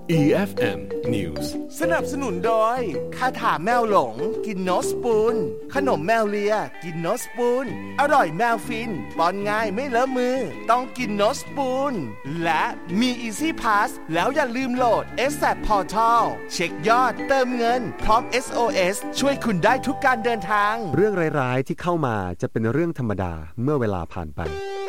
EFM News สนับสนุนโดยคาถาแมวหลงกินโนสปูนขนมแมวเลียกินโนสปูนอร่อยแมวฟินป้อนง่ายไม่เลอะมือต้องกินโนสปูนและมี Easy Pass แล้วอย่าลืมโหลด ASAP Portal เช็คยอดเติมเงินพร้อม SOS ช่วยคุณได้ทุกการเดินทางเรื่องร้ายๆที่เข้ามาจะเป็นเรื่องธรรมดาเมื่อเวลาผ่านไป